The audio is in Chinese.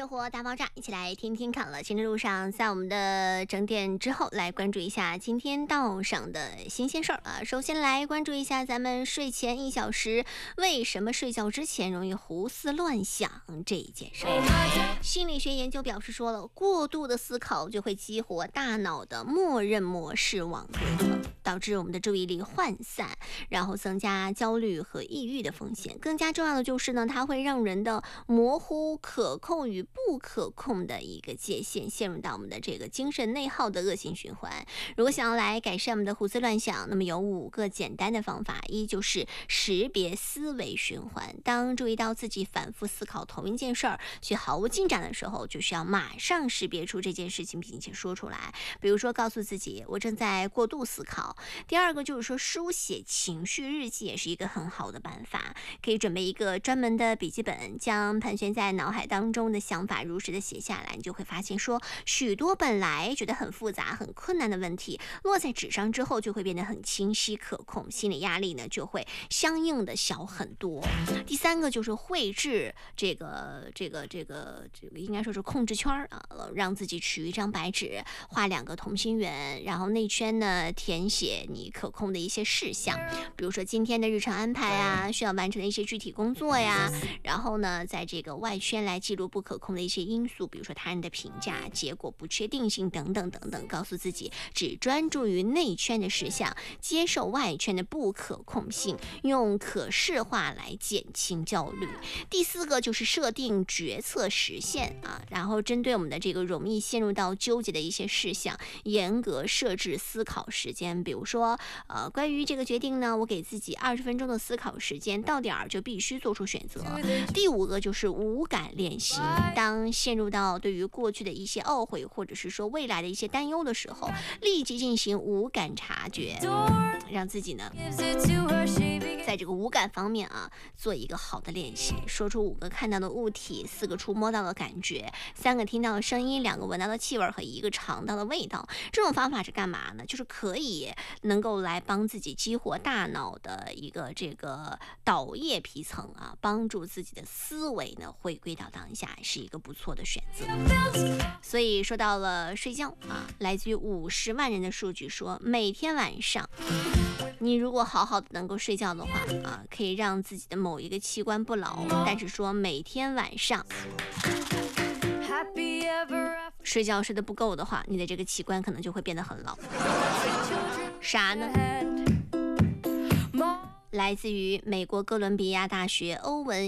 生活大爆炸，一起来听听看了。行车路上，在我们的整点之后，来关注一下今天道上的新鲜事儿啊。首先来关注一下咱们睡前1小时，为什么睡觉之前容易胡思乱想这一件事。心理学研究表示说了，过度的思考就会激活大脑的默认模式网格，导致我们的注意力涣散，然后增加焦虑和抑郁的风险。更加重要的就是呢，它会让人的模糊可控与不可控的一个界限，陷入到我们的这个精神内耗的恶性循环。如果想要来改善我们的胡思乱想，那么有5个简单的方法。一就是识别思维循环，当注意到自己反复思考同一件事儿却毫无进展的时候，就需要马上识别出这件事情并且说出来。比如说告诉自己我正在过度思考。第二个就是说书写情绪日记也是一个很好的办法，可以准备一个专门的笔记本，将盘旋在脑海当中的想法如实的写下来，你就会发现说许多本来觉得很复杂很困难的问题落在纸上之后就会变得很清晰可控，心理压力呢就会相应的小很多。第三个就是绘制这个应该说是控制圈啊，让自己取一张白纸，画2个同心圆，然后内圈呢填写你可控的一些事项，比如说今天的日程安排啊，需要完成的一些具体工作呀，然后呢在这个外圈来记录不可控的一些因素，比如说他人的评价、结果不确定性等等等等，告诉自己只专注于内圈的事项，接受外圈的不可控性，用可视化来减轻焦虑。第4个就是设定决策时限啊，然后针对我们的这个容易陷入到纠结的一些事项，严格设置思考时间。比如说关于这个决定呢，我给自己20分钟的思考时间，到点儿就必须做出选择。第5个就是无感练习，当陷入到对于过去的一些懊悔或者是说未来的一些担忧的时候，立即进行无感察觉，让自己呢在这个无感方面啊做一个好的练习，说出5个看到的物体，4个触摸到的感觉，3个听到的声音，2个闻到的气味和1个尝到的味道。这种方法是干嘛呢？就是可以能够来帮自己激活大脑的一个这个导叶皮层啊，帮助自己的思维呢回归到当下，是一个不错的选择。所以说到了睡觉啊，来自于50万人的数据说，每天晚上你如果好好的能够睡觉的话啊，可以让自己的某一个器官不老，但是说每天晚上睡觉睡得不够的话，你的这个器官可能就会变得很老。啥呢？来自于美国哥伦比亚大学欧文